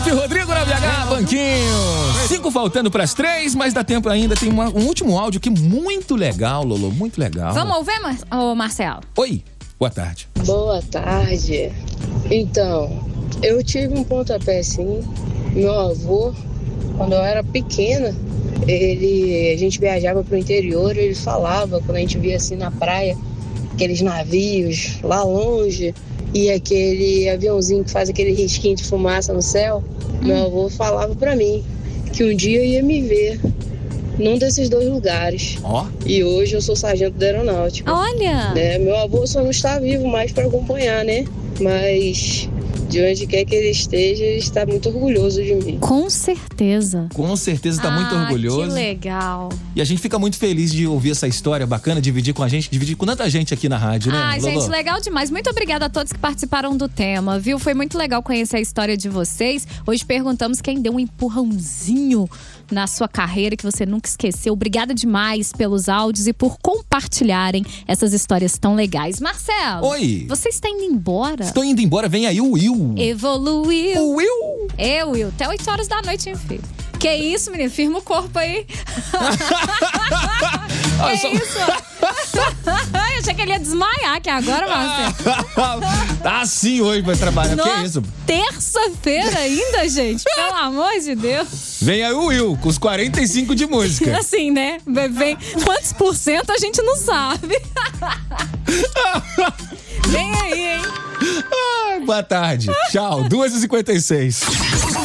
Jeff Rodrigo na BH, Banquinho. 5 faltando pras 3, mas dá tempo ainda. Tem um último áudio aqui muito legal, Lolo, muito legal. Vamos ouvir, Marcelo? Oi, boa tarde. Boa tarde. Então, eu tive um pontapé assim. Meu avô, quando eu era pequena, a gente viajava pro interior, ele falava, quando a gente via assim na praia, aqueles navios lá longe e aquele aviãozinho que faz aquele risquinho de fumaça no céu, meu avô falava pra mim que um dia eu ia me ver num desses dois lugares. E hoje eu sou sargento da aeronáutica. Olha! Meu avô só não está vivo mais para acompanhar, né? Mas de onde quer que ele esteja, ele está muito orgulhoso de mim. Com certeza. Com certeza está muito orgulhoso. Que legal. E a gente fica muito feliz de ouvir essa história bacana, dividir com a gente, dividir com tanta gente aqui na rádio, né, Lolo? Gente, legal demais. Muito obrigada a todos que participaram do tema, viu? Foi muito legal conhecer a história de vocês. Hoje perguntamos quem deu um empurrãozinho na sua carreira que você nunca esqueceu. Obrigada demais pelos áudios e por compartilharem essas histórias tão legais. Marcelo. Oi. Você está indo embora? Estou indo embora. Vem aí o Will. Evoluiu. O Will. Will. Até 8 horas da noite, hein, filho? Que isso, menino? Firma o corpo aí. Que isso? Eu achei que ele ia desmaiar, que agora, Marcelo. Tá assim hoje pra trabalhar. Que isso? Terça-feira ainda, gente? Pelo amor de Deus. Vem aí o Will, com os 45 de música. Assim, né? Vem quantos por cento a gente não sabe. Vem aí, hein? Boa tarde. Tchau. 2h56.